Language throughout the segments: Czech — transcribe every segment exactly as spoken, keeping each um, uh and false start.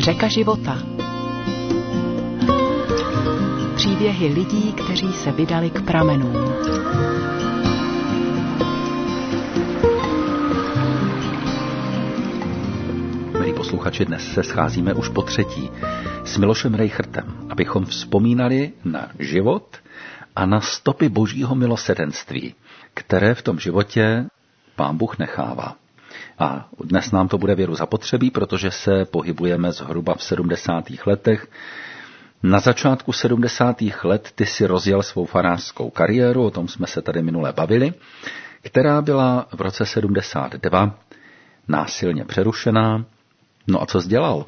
Řeka života. Příběhy lidí, kteří se vydali k pramenům. Milí posluchači, dnes se scházíme už po třetí s Milošem Rejchrtem, abychom vzpomínali na život a na stopy božího milosrdenství, které v tom životě Pán Bůh nechává. A dnes nám to bude věru zapotřebí, protože se pohybujeme zhruba v sedmdesátých letech. Na začátku sedmdesátých let ty si rozjel svou farářskou kariéru, o tom jsme se tady minule bavili, která byla v roce sedmdesát dva násilně přerušená. No a co jsi dělal?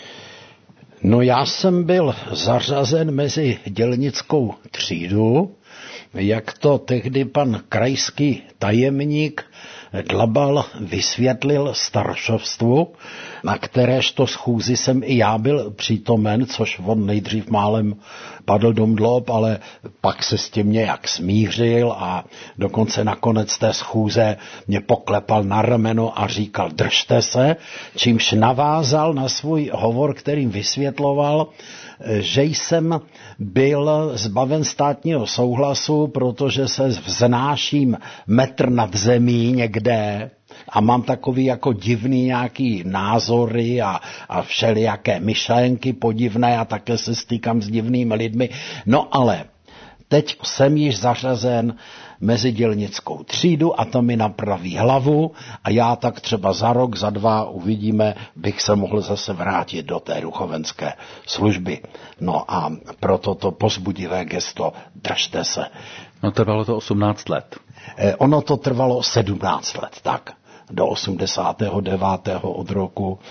No já jsem byl zařazen mezi dělnickou třídu, jak to tehdy pan krajský tajemník Dlabal vysvětlil staršovstvu, na kteréžto schůzi jsem i já byl přítomen, což on nejdřív málem padl do mdlob, ale pak se s tím nějak smířil a dokonce nakonec té schůze mě poklepal na rameno a říkal držte se, čímž navázal na svůj hovor, kterým vysvětloval, že jsem byl zbaven státního souhlasu, protože se vznáším metr nad zemí někde a mám takový jako divný nějaký názory a, a všelijaké myšlenky podivné a také se stýkám s divnými lidmi. No ale teď jsem již zařazen mezi dělnickou třídu a to mi napraví hlavu a já tak třeba za rok, za dva uvidíme, bych se mohl zase vrátit do té duchovenské služby. No a proto to povzbudivé gesto držte se. No trvalo to osmnáct let. Eh, ono to trvalo sedmnáct let, tak. Do osmdesátého devátého od roku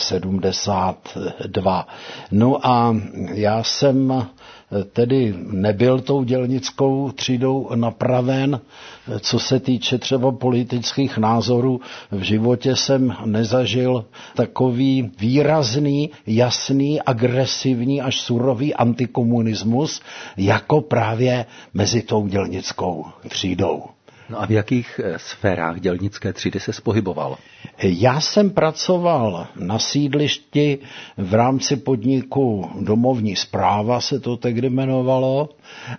sedmdesát dva. No a já jsem tedy nebyl tou dělnickou třídou napraven. Co se týče třeba politických názorů, v životě jsem nezažil takový výrazný, jasný, agresivní až surový antikomunismus, jako právě mezi tou dělnickou třídou. No a v jakých sférách dělnické třídy se pohyboval? Já jsem pracoval na sídlišti v rámci podniku Domovní správa, se to tehdy jmenovalo,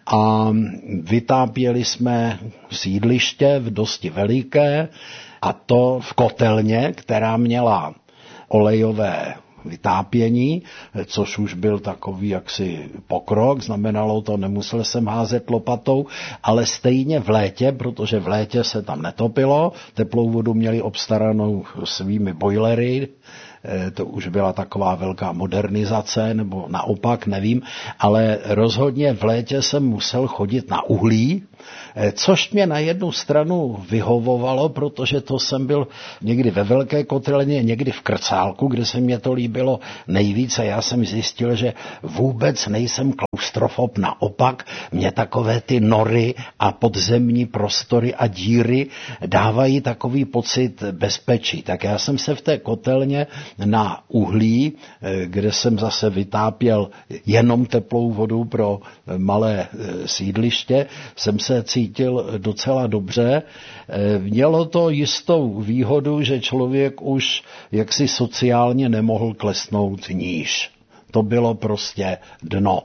a vytápěli jsme sídliště v dosti veliké, a to v kotelně, která měla olejové vytápění, což už byl takový jaksi pokrok, znamenalo to, nemusel jsem házet lopatou, ale stejně v létě, protože v létě se tam netopilo, teplou vodu měli obstaranou svými bojlery, to už byla taková velká modernizace, nebo naopak, nevím, ale rozhodně v létě jsem musel chodit na uhlí, což mě na jednu stranu vyhovovalo, protože to jsem byl někdy ve velké kotelně, někdy v krcálku, kde se mě to líbilo nejvíce. Já jsem zjistil, že vůbec nejsem klaustrofob, naopak mě takové ty nory a podzemní prostory a díry dávají takový pocit bezpečí. Tak já jsem se v té kotelně na uhlí, kde jsem zase vytápěl jenom teplou vodu pro malé sídliště, jsem se cítil docela dobře. Mělo to jistou výhodu, že člověk už jaksi sociálně nemohl klesnout níž. To bylo prostě dno.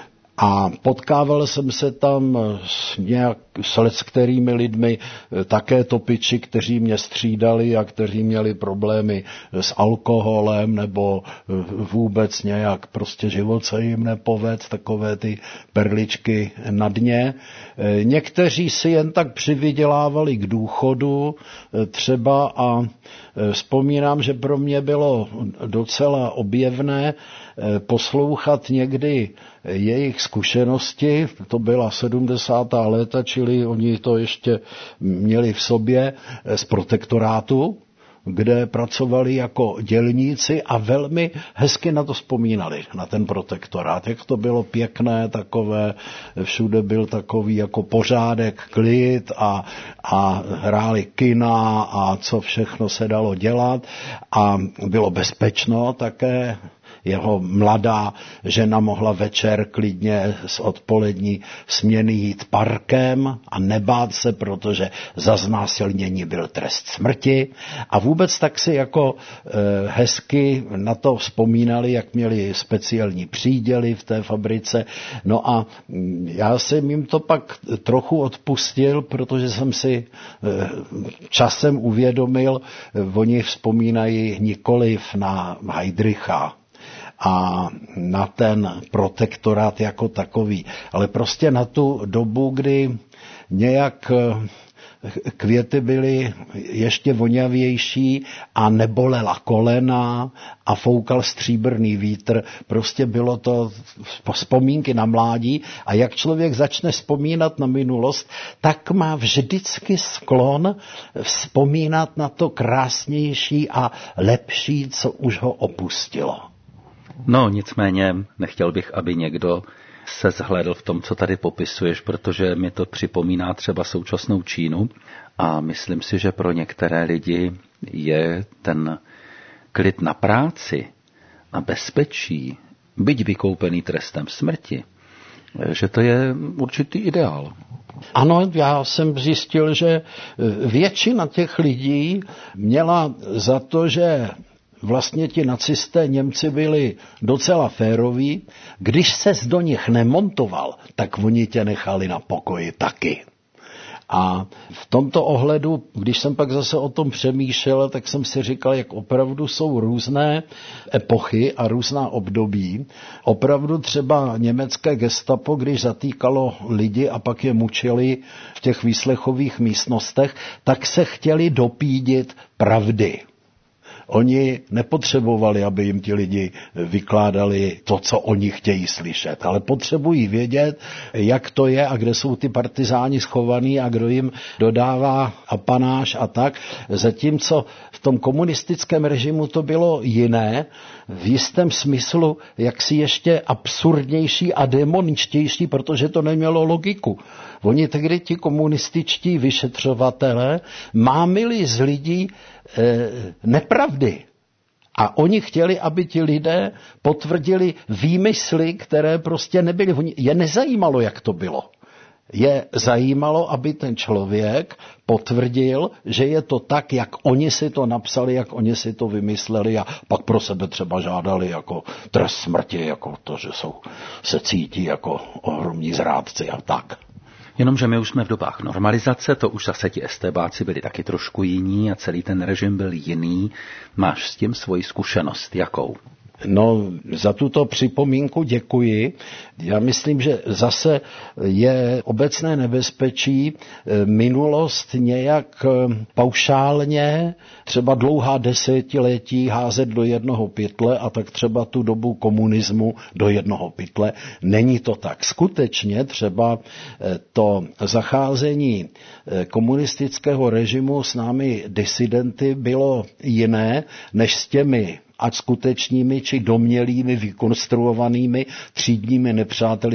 A potkával jsem se tam s, nějak, s kterými lidmi, také topiči, kteří mě střídali a kteří měli problémy s alkoholem nebo vůbec nějak prostě život se jim nepoved, takové ty perličky na dně. Někteří si jen tak přivydělávali k důchodu třeba a vzpomínám, že pro mě bylo docela objevné poslouchat někdy jejich zkušenosti, to byla sedmdesátá léta, čili oni to ještě měli v sobě z protektorátu, kde pracovali jako dělníci a velmi hezky na to vzpomínali, na ten protektorát, jak to bylo pěkné, takové, všude byl takový jako pořádek, klid a, a hráli kina a co všechno se dalo dělat a bylo bezpečno také jeho mladá žena mohla večer klidně z odpolední směny jít parkem a nebát se, protože za znásilnění byl trest smrti. A vůbec tak si jako e, hezky na to vzpomínali, jak měli speciální příděly v té fabrice. No a já jsem jim to pak trochu odpustil, protože jsem si e, časem uvědomil, oni vzpomínají nikoliv na Heydricha a na ten protektorát jako takový, ale prostě na tu dobu, kdy nějak květy byly ještě voňavější a nebolela kolena a foukal stříbrný vítr. Prostě bylo to vzpomínky na mládí a jak člověk začne vzpomínat na minulost, tak má vždycky sklon vzpomínat na to krásnější a lepší, co už ho opustilo. No, nicméně nechtěl bych, aby někdo se zhlédl v tom, co tady popisuješ, protože mi to připomíná třeba současnou Čínu a myslím si, že pro některé lidi je ten klid na práci a bezpečí, byť vykoupený trestem smrti, že to je určitý ideál. Ano, já jsem zjistil, že většina těch lidí měla za to, že vlastně ti nacisté Němci byli docela féroví. Když ses do nich nemontoval, tak oni tě nechali na pokoji taky. A v tomto ohledu, když jsem pak zase o tom přemýšlel, tak jsem si říkal, jak opravdu jsou různé epochy a různá období. Opravdu třeba německé gestapo, když zatýkalo lidi a pak je mučili v těch výslechových místnostech, tak se chtěli dopídit pravdy. Oni nepotřebovali, aby jim ti lidi vykládali to, co oni chtějí slyšet, ale potřebují vědět, jak to je a kde jsou ty partizáni schovaní a kdo jim dodává apanáž a tak. Zatímco v tom komunistickém režimu to bylo jiné, v jistém smyslu jaksi ještě absurdnější a demoničtější, protože to nemělo logiku. Oni tehdy ti komunističtí vyšetřovatelé mámili z lidí e, nepravdy. A oni chtěli, aby ti lidé potvrdili výmysly, které prostě nebyly. Je nezajímalo, jak to bylo. Je zajímalo, aby ten člověk potvrdil, že je to tak, jak oni si to napsali, jak oni si to vymysleli a pak pro sebe třeba žádali jako trest smrti, jako to, že jsou, se cítí jako ohromní zrádci a tak. Jenomže my už jsme v dobách normalizace, to už zase ti estébáci byli taky trošku jiní a celý ten režim byl jiný. Máš s tím svoji zkušenost, jakou? No, za tuto připomínku děkuji. Já myslím, že zase je obecné nebezpečí minulost nějak paušálně, třeba dlouhá desetiletí házet do jednoho pytle a tak třeba tu dobu komunismu do jednoho pytle. Není to tak. Skutečně třeba to zacházení komunistického režimu s námi disidenty bylo jiné než s těmi ať skutečnými či domnělými, vykonstruovanými třídními nepřáteli